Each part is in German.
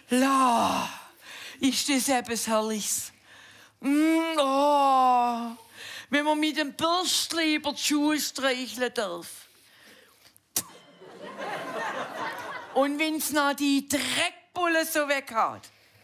La, ist das etwas Herrliches. Oh, wenn man mit dem Bürstchen über die Schuhe streicheln darf. Und wenn's noch die Dreckbulle so weghaut.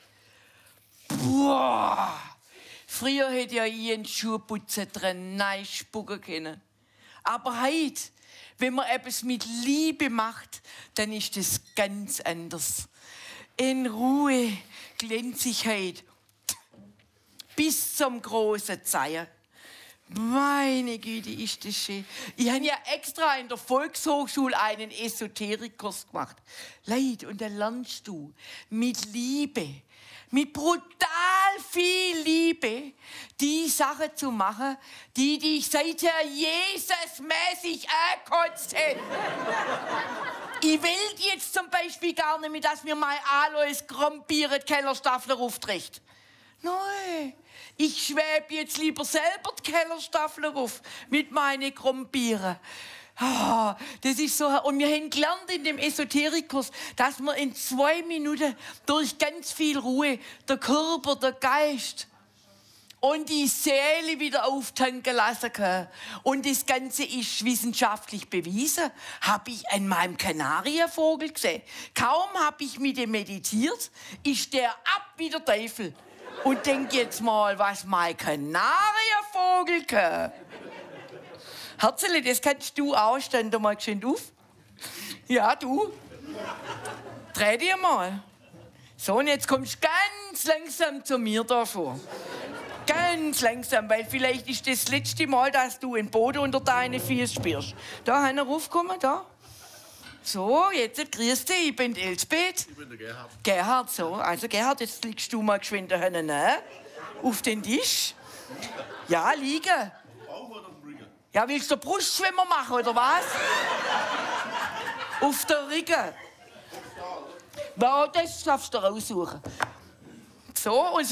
Boah, früher hätte ja ich einen Schuhputzen drin spucken können. Aber heute, wenn man etwas mit Liebe macht, dann ist das ganz anders. In Ruhe, Glänzigkeit, bis zum großen Zeier. Meine Güte, ist das schön. Ich habe ja extra in der Volkshochschule einen Esoterikkurs gemacht. Leid, und da lernst du mit Liebe, mit brutal viel Liebe, die Sachen zu machen, die dich seither Jesusmäßig angekotzt haben. Ich will jetzt zum Beispiel gar nicht mehr, dass mir mein Alois Grombiere die Kellerstaffel aufträgt. Nein, ich schwebe jetzt lieber selber die Kellerstaffel auf mit meinen Grombieren. Ah, das ist so. Und wir haben gelernt in dem Esoterikkurs, dass man in 2 Minuten durch ganz viel Ruhe der Körper, der Geist und die Seele wieder auftanken lassen kann. Und das Ganze ist wissenschaftlich bewiesen. Habe ich an meinem Kanarienvogel gesehen. Kaum habe ich mit dem meditiert, ist der ab wie der Teufel. Und denk jetzt mal, was mein Kanarienvogel kann. Herzli, das kannst du auch. Stand da mal geschwind auf. Ja, du. Dreh dir mal. So, und jetzt kommst du ganz langsam zu mir da vor. Ganz langsam, weil vielleicht ist das letzte Mal, dass du den Boden unter deinen Füßen spürst. Da, einer raufgekommen, da. So, jetzt grüß dich, ich bin Elsbeth. Ich bin der Gerhard. Gerhard, so. Also Gerhard, jetzt liegst du mal geschwind da hinten, ne? Auf den Tisch. Ja, liegen. Bauch oder Rücken? Ja, willst du Brustschwimmer machen, oder was? Auf der Rücken. Ja, das darfst du raussuchen. So, und